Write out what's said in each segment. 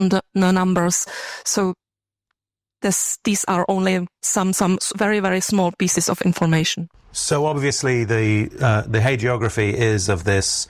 the numbers. So these are only some very, very small pieces of information. So obviously the hagiography is of this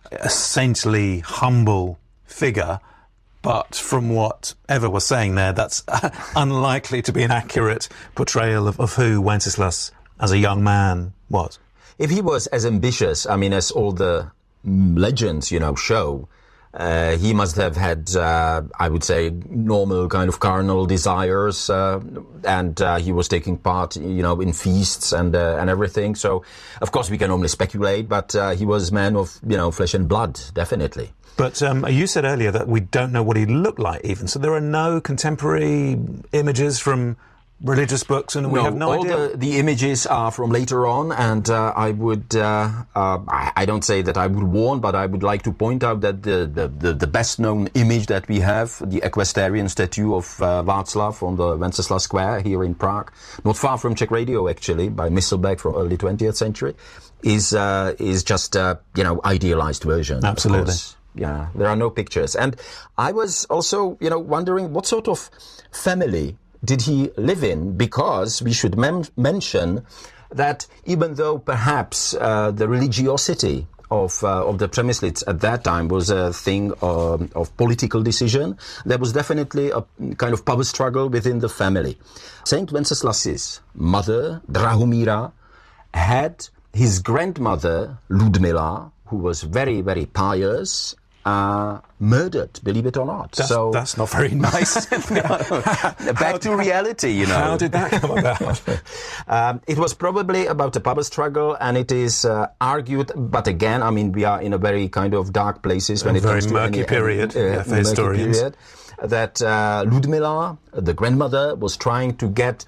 saintly, humble figure, but from what Eva was saying there, that's unlikely to be an accurate portrayal of who Wenceslas as a young man was. If he was as ambitious, I mean, as all the legends, show, he must have had, I would say, normal kind of carnal desires, and he was taking part, in feasts and everything. So, of course, we can only speculate, but he was a man of, flesh and blood, definitely. But you said earlier that we don't know what he looked like even. So there are no contemporary images from religious books, and we have no idea. All the images are from later on, and I would, I don't say that I would warn, but I would like to point out that the best known image that we have, the equestrian statue of Václav on the Wenceslas Square here in Prague, not far from Czech Radio actually, by Misselbeck from early 20th century, is just idealized version. Absolutely. Yeah, there are no pictures. And I was also, wondering what sort of family did he live in? Because we should mention that even though perhaps the religiosity of the Přemyslids at that time was a thing of political decision, there was definitely a kind of power struggle within the family. Saint Wenceslas's mother, Drahomíra, had his grandmother, Ludmila, who was very, very pious, murdered, believe it or not. That's not very nice. Back to reality, How did that come about? It was probably about a power struggle, and it is argued, but again, I mean, we are in a very kind of dark places when it comes to murky period for historians. That Ludmila, the grandmother, was trying to get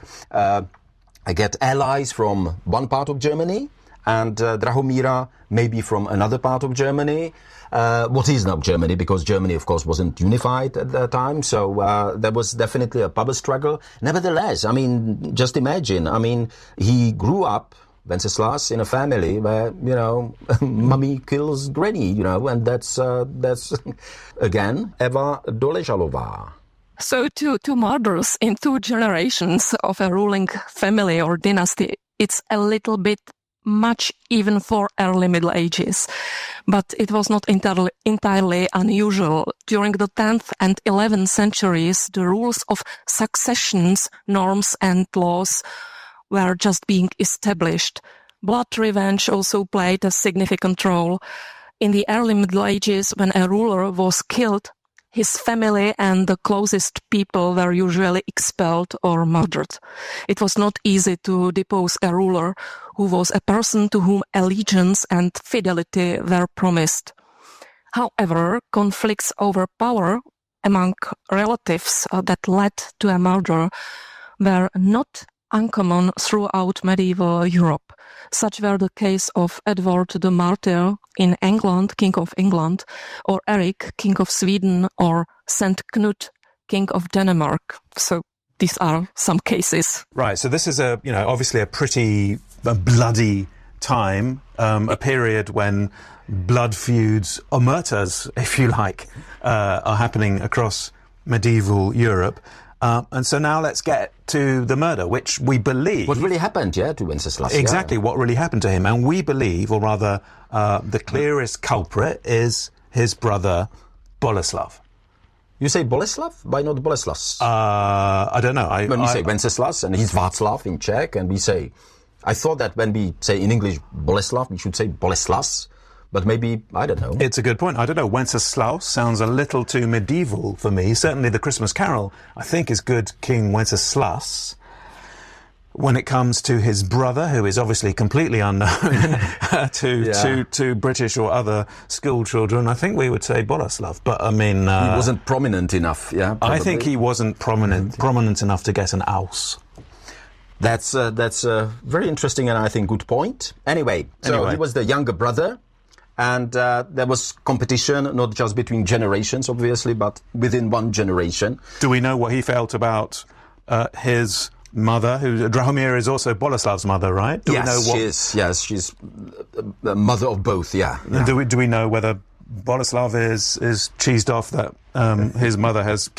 allies from one part of Germany, and Drahomíra maybe from another part of Germany. What is now Germany, because Germany, of course, wasn't unified at that time. So there was definitely a power struggle. Nevertheless, I mean, just imagine. I mean, he grew up, Wenceslas, in a family where, mummy kills granny, and that's again, Eva Doležalová. So two murders in 2 generations of a ruling family or dynasty, it's a little bit much even for early Middle Ages. But it was not entirely unusual. During the 10th and 11th centuries, the rules of successions, norms and laws were just being established. Blood revenge also played a significant role. In the early Middle Ages, when a ruler was killed, his family and the closest people were usually expelled or murdered. It was not easy to depose a ruler who was a person to whom allegiance and fidelity were promised. However, conflicts over power among relatives that led to a murder were not uncommon throughout medieval Europe. Such were the case of Edward the Martyr in England, King of England, or Eric, King of Sweden, or Saint Knut, King of Denmark. So these are some cases. Right, so this is obviously a pretty bloody time, a period when blood feuds, omertas, if you like, are happening across medieval Europe. And so now let's get to the murder, which we believe... What really happened, to Wenceslas. Exactly, what really happened to him. And we believe, or rather, the clearest culprit is his brother, Boleslav. You say Boleslav? Why not Boleslas? I don't know. When we say Wenceslas, and he's Václav in Czech, and we say... I thought that when we say in English Boleslav, we should say Boleslas. But maybe, I don't know. It's a good point. I don't know. Wenceslaus sounds a little too medieval for me. Certainly the Christmas Carol, I think, is good King Wenceslas. When it comes to his brother, who is obviously completely unknown to British or other school children, I think we would say Boleslav. But, I mean... he wasn't prominent enough, probably. I think he wasn't prominent enough to get an aus. That's a very interesting and, I think, good point. Anyway, he was the younger brother. And there was competition, not just between generations, obviously, but within one generation. Do we know what he felt about his mother, who Drahomíra is also Boleslav's mother, right? She's the mother of both, Do we know whether Boleslav is cheesed off that his mother has